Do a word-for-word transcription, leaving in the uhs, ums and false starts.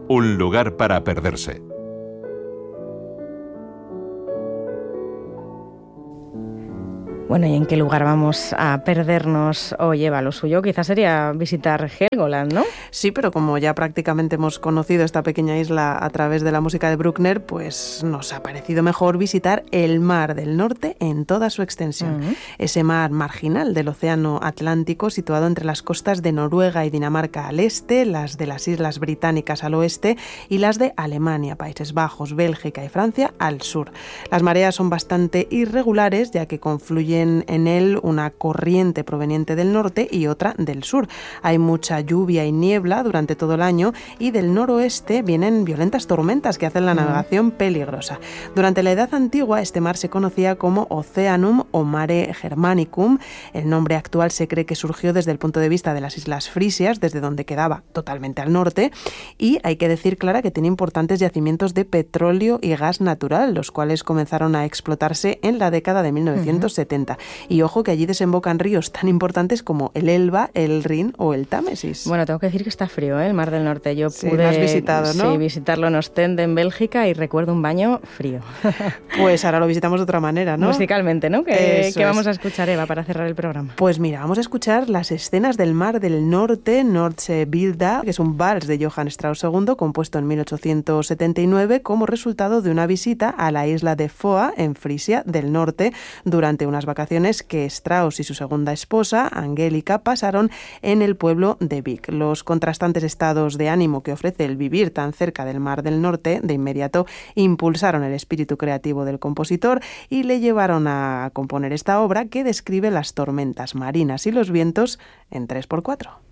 Un lugar para perderse. Bueno, ¿y en qué lugar vamos a perdernos hoy, Eva? Lo suyo quizás sería visitar Helgoland, ¿no? Sí, pero como ya prácticamente hemos conocido esta pequeña isla a través de la música de Bruckner, pues nos ha parecido mejor visitar el Mar del Norte en toda su extensión. Uh-huh. Ese mar marginal del Océano Atlántico, situado entre las costas de Noruega y Dinamarca al este, las de las Islas Británicas al oeste y las de Alemania, Países Bajos, Bélgica y Francia al sur. Las mareas son bastante irregulares, ya que confluyen en él una corriente proveniente del norte y otra del sur. Hay mucha lluvia y niebla durante todo el año y del noroeste vienen violentas tormentas que hacen la navegación peligrosa. Durante la Edad Antigua este mar se conocía como Oceanum o Mare Germanicum. El nombre actual se cree que surgió desde el punto de vista de las Islas Frisias, desde donde quedaba totalmente al norte, y hay que decir, Clara, que tiene importantes yacimientos de petróleo y gas natural, los cuales comenzaron a explotarse en la década de mil novecientos setenta. Uh-huh. Y ojo que allí desembocan ríos tan importantes como el Elba, el Rin o el Támesis. Bueno, tengo que decir que está frío, ¿eh? El Mar del Norte. Yo sí, pude lo has visitado, ¿no? Sí, visitarlo en Ostende, en Bélgica, y recuerdo un baño frío. Pues ahora lo visitamos de otra manera, ¿no? Musicalmente, ¿no? ¿Qué, ¿qué vamos es. a escuchar, Eva, para cerrar el programa? Pues mira, vamos a escuchar las escenas del Mar del Norte, Nordsee Bilder, que es un vals de Johann Strauss segundo, compuesto en mil ochocientos setenta y nueve como resultado de una visita a la isla de Foa, en Frisia del Norte, durante unas vacaciones que Strauss y su segunda esposa, Angélica, pasaron en el pueblo de Vik. Los contrastantes estados de ánimo que ofrece el vivir tan cerca del Mar del Norte de inmediato impulsaron el espíritu creativo del compositor y le llevaron a componer esta obra que describe las tormentas marinas y los vientos en tres por cuatro.